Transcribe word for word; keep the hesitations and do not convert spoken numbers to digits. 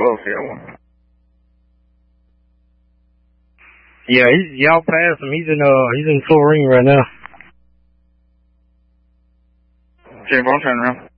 close that one. Yeah, he's, y'all passed him. He's in uh, he's in full ring right now. Okay, well, I'll turn around.